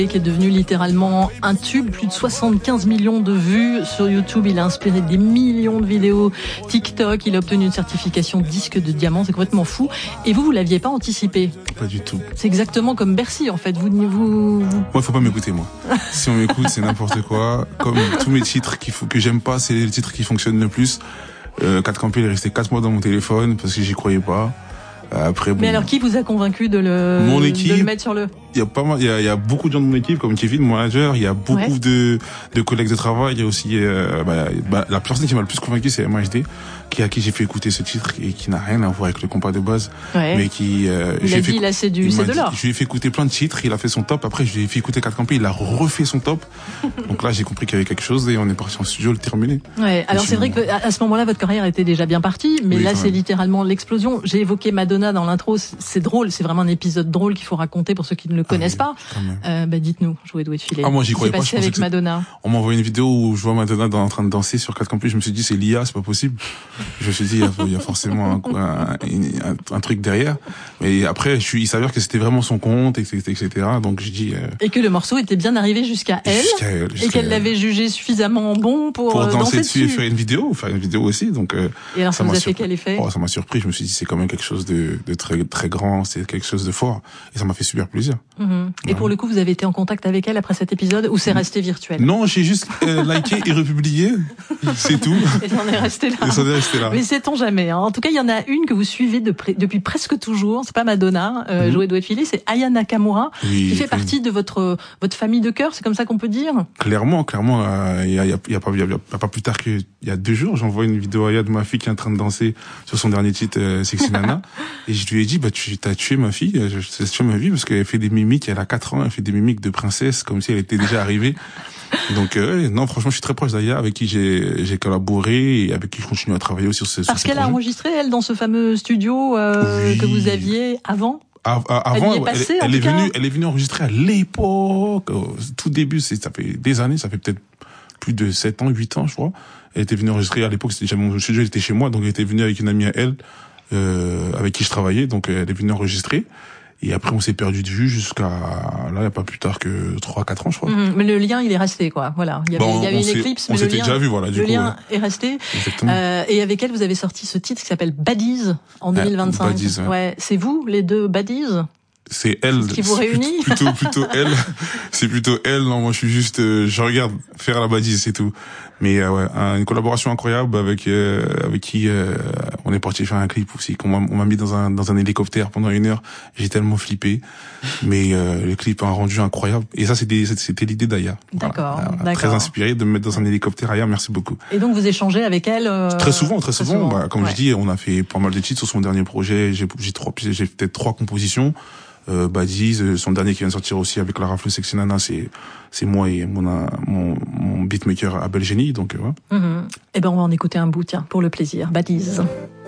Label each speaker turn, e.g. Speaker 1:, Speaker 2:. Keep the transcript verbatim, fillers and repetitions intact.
Speaker 1: qui est devenu littéralement un tube, plus de soixante-quinze millions de vues sur YouTube. Il a inspiré des millions de vidéos TikTok. Il a obtenu une certification disque de diamant. C'est complètement fou. Et vous, vous l'aviez pas anticipé?
Speaker 2: Pas du tout.
Speaker 1: C'est exactement comme Bercy, en fait. Vous, vous...
Speaker 2: Moi, faut pas m'écouter, moi. Si on m'écoute, c'est n'importe quoi. Comme tous mes titres qu'il faut, que j'aime pas, c'est les titres qui fonctionnent le plus. Euh, quatre Campé, il est resté quatre mois dans mon téléphone parce que j'y croyais pas. Après, bon.
Speaker 1: Mais alors, qui vous a convaincu de le,
Speaker 2: mon équipe,
Speaker 1: de le mettre sur le...
Speaker 2: Il y a pas mal, il y a, il y a beaucoup de gens de mon équipe, comme Kevin, mon manager. Il y a beaucoup ouais. de, de collègues de travail. Il y a aussi, euh, bah, bah, la personne qui m'a le plus convaincu, c'est M H D, qui, à qui j'ai fait écouter ce titre et qui n'a rien à voir avec le compas de base.
Speaker 1: Ouais.
Speaker 2: Mais qui, euh,
Speaker 1: il a dit, fait, là, c'est du, c'est de l'or.
Speaker 2: Je lui ai fait écouter plein de titres. Il a fait son top. Après, je lui ai fait écouter quatre Campé. Il a refait son top. Donc là, j'ai compris qu'il y avait quelque chose et on est parti en studio le terminer.
Speaker 1: Ouais. Alors, c'est vrai que à ce moment-là, votre carrière était déjà bien partie. Mais oui, là, c'est littéralement l'explosion. J'ai évoqué Madonna dans l'intro. C'est drôle. C'est vraiment un épisode drôle qu'il faut raconter pour ceux qui ne le connaissent ah, oui. pas. Euh, bah dites-nous, jouer doué de filet.
Speaker 2: Ah moi j'y croyais pas.
Speaker 1: Passé avec Madonna.
Speaker 2: On m'a envoyé une vidéo où je vois Madonna dans, en train de danser sur quatre Campus. Je me suis dit c'est l'I A, c'est pas possible. Je me suis dit il y a, il y a forcément un, un, un, un truc derrière. Mais après je suis, il s'avère que c'était vraiment son compte, et cetera, et cetera. Donc je dis. Euh,
Speaker 1: et que le morceau était bien arrivé jusqu'à elle, jusqu'à elle jusqu'à et qu'elle l'avait jugé suffisamment bon pour,
Speaker 2: pour danser,
Speaker 1: danser
Speaker 2: dessus,
Speaker 1: dessus
Speaker 2: et faire une vidéo, faire une vidéo aussi. Donc. Euh,
Speaker 1: et alors ça, ça vous a
Speaker 2: surpris.
Speaker 1: fait quel effet?
Speaker 2: Oh, ça m'a surpris. Je me suis dit c'est quand même quelque chose de, de très très grand, c'est quelque chose de fort. Et ça m'a fait super plaisir.
Speaker 1: Mmh. Et ouais. pour le coup vous avez été en contact avec elle après cet épisode ou c'est resté virtuel?
Speaker 2: Non, j'ai juste euh, liké et republié, c'est tout.
Speaker 1: Et j'en ai resté là.
Speaker 2: Et ça est resté là.
Speaker 1: Mais sait-on jamais. Hein. En tout cas, il y en a une que vous suivez de près, depuis presque toujours. C'est pas Madonna, euh, mmh. jouer doué de filet, c'est Aya Nakamura, oui, qui fait oui. partie de votre votre famille de cœur. C'est comme ça qu'on peut dire.
Speaker 2: Clairement, clairement. Il euh, y, a, y, a, y a pas y a, y a pas plus tard qu'il y a deux jours, j'envoie une vidéo à Aya de ma fille qui est en train de danser sur son dernier titre euh, Sexy Nana, et je lui ai dit bah tu t'as tué ma fille, tu as tué ma vie parce qu'elle fait des mimiques. Elle a quatre ans, elle fait des mimiques de princesse comme si elle était déjà arrivée. Donc euh, non, franchement, je suis très proche d'Aya, avec qui j'ai j'ai collaboré et avec qui je continue à travailler aussi sur ce.
Speaker 1: Parce
Speaker 2: sur
Speaker 1: qu'elle
Speaker 2: projet.
Speaker 1: a enregistré elle dans ce fameux studio euh, oui. que vous aviez avant.
Speaker 2: À, à, avant,
Speaker 1: elle, passée,
Speaker 2: elle, elle est
Speaker 1: cas.
Speaker 2: venue, elle est venue enregistrer à l'époque, au tout début, c'est ça fait des années, ça fait peut-être plus de sept ans, huit ans, je crois. Elle était venue enregistrer à l'époque, c'était mon studio, était chez moi, donc elle était venue avec une amie à elle, euh, avec qui je travaillais, donc elle est venue enregistrer. Et après, on s'est perdu de vue jusqu'à, là, il n'y a pas plus tard que trois, quatre ans, je crois.
Speaker 1: Mmh, mais le lien, il est resté, quoi. Voilà. Il y avait,
Speaker 2: bon,
Speaker 1: il y avait une éclipse, mais le lien,
Speaker 2: déjà vu, voilà, du
Speaker 1: le
Speaker 2: coup,
Speaker 1: lien
Speaker 2: ouais.
Speaker 1: est resté.
Speaker 2: Exactement.
Speaker 1: Euh, et avec elle, vous avez sorti ce titre qui s'appelle Baddies en deux mille vingt-cinq.
Speaker 2: Ah, Baddies, ouais.
Speaker 1: ouais. C'est vous, les deux Baddies?
Speaker 2: C'est elle.
Speaker 1: C'est ce qui vous réunit?
Speaker 2: Plutôt, plutôt elle. C'est plutôt elle. Non, moi, je suis juste, euh, je regarde faire la badise, c'est tout. Mais euh, ouais, une collaboration incroyable avec euh, avec qui euh, on est parti faire un clip aussi. Qu'on m'a, on m'a mis dans un dans un hélicoptère pendant une heure. J'ai tellement flippé. Mais euh, le clip a un rendu incroyable. Et ça, c'était c'était l'idée d'Aya.
Speaker 1: D'accord,
Speaker 2: voilà.
Speaker 1: d'accord.
Speaker 2: Très inspiré de me mettre dans un hélicoptère. Aya, merci beaucoup.
Speaker 1: Et donc vous échangez avec elle euh...
Speaker 2: Très souvent, très, très souvent. souvent. Bah, comme
Speaker 1: ouais.
Speaker 2: je dis, on a fait pas mal de titres sur son dernier projet. J'ai j'ai trois, j'ai peut-être trois compositions. Euh, Baddies, son dernier qui vient de sortir aussi avec la rafle Sexy Nana, c'est c'est moi et mon mon, mon beatmaker Abel Génie, donc euh, ouais.
Speaker 1: Mmh. Eh ben on va en écouter un bout, tiens, pour le plaisir. Baddies.